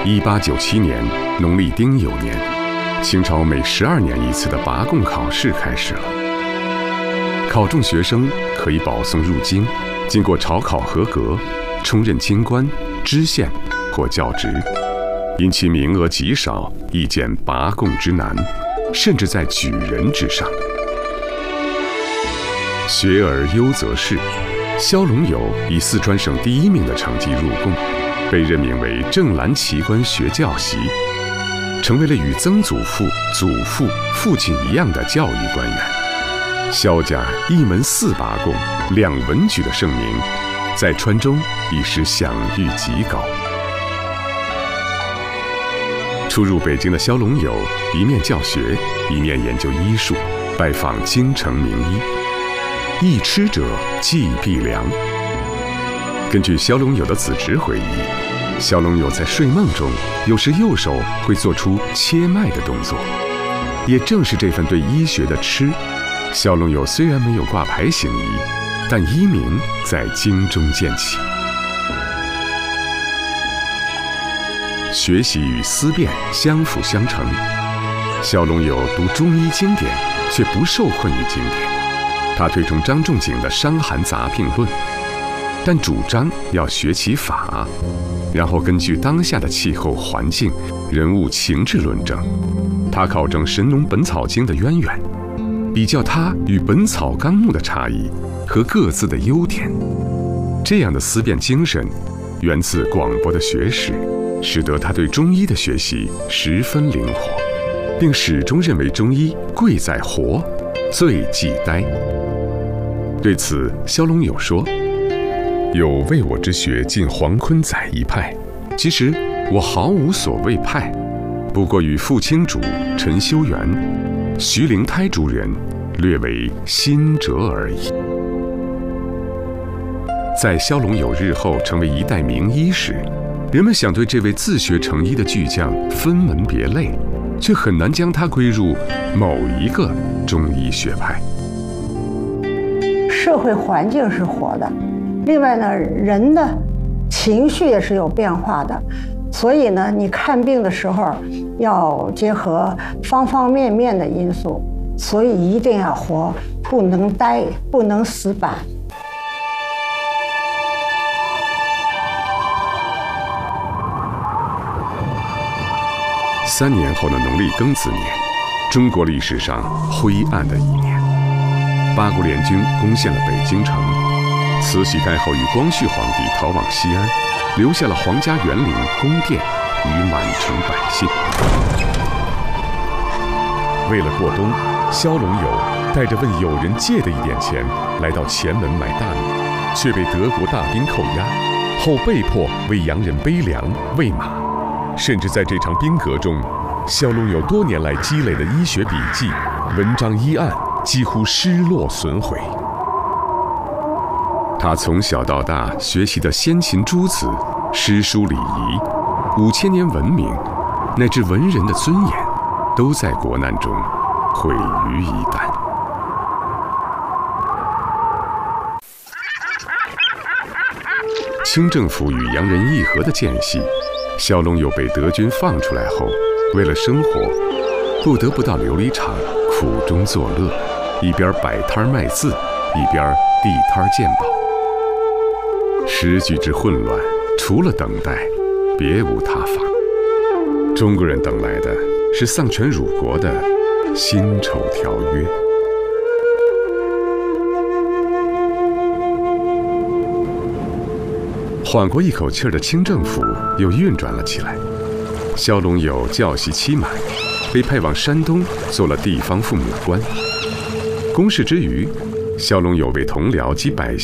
1897年农历丁酉年，清朝每12年一次的拔贡考试开始了。考中学生可以保送入京，经过朝考合格，充任京官、知县或教职。因其名额极少，亦见拔贡之难，甚至在举人之上。学而优则仕，萧龙友以四川省第1名的成绩入贡，被任命为正蓝旗官学教习，成为了与曾祖父、祖父、父亲一样的教育官员。萧家一门4拔贡、2文举的盛名，在川中已是享誉极高。初入北京的萧龙友，一面教学，一面研究医术，拜访京城名医。易吃者忌必凉。根据萧龙友的子侄回忆，萧龙友在睡梦中，有时右手会做出切脉的动作。也正是这份对医学的痴，萧龙友虽然没有挂牌行医，但医名在京中建起。学习与思辨相辅相成，萧龙友读中医经典，却不受困于经典。他推崇张仲景的《伤寒杂病论》，但主张要学其法，然后根据当下的气候环境、人物情志论证。他考证《神农本草经》的渊源，比较它与《本草纲目》的差异和各自的优点。这样的思辨精神，源自广博的学识，使得他对中医的学习十分灵活，并始终认为中医贵在活，最忌呆。对此，萧龙友说：“有为我之学尽黄坤载一派，其实我毫无所谓派，不过与傅青主、陈修元、徐灵胎诸人略为新折而已。”在萧龙友日后成为一代名医时，人们想对这位自学成医的巨匠分门别类，却很难将他归入某一个中医学派。 社会环境是活的，另外呢，人的情绪也是有变化的，所以呢，你看病的时候要结合方方面面的因素，所以一定要活，不能呆，不能死板。 3年后的农历庚子年，中国历史上灰暗的一年。八国联军攻陷了北京城，慈禧太后与光绪皇帝逃往西安，留下了皇家园林、宫殿与满城百姓。为了过冬，萧龙友带着问友人借的一点钱，来到前门买大米，却被德国大兵扣押，后被迫为洋人背粮喂马。甚至在这场兵革中，萧龙友多年来积累的医学笔记、文章医案几乎失落损毁。他从小到大学习的先秦诸子、诗书礼仪、5000年文明，乃至文人的尊严，都在国难中毁于一旦。清政府与洋人议和的间隙，萧龙友被德军放出来后，为了生活，不得不到琉璃厂苦中作乐，一边摆摊卖字，一边地摊鉴宝。时局之混乱，除了等待，别无他法。中国人等来的是丧权辱国的辛丑条约。缓过一口气儿的清政府又运转了起来。萧龙友教习期满，被派往山东做了地方父母官。公事之余，萧龙友为同僚及百姓